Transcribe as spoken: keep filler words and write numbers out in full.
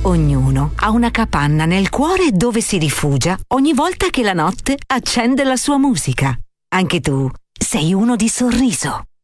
Ognuno ha una capanna nel cuore dove si rifugia ogni volta che la notte accende la sua musica. Anche tu sei uno di Sorriso.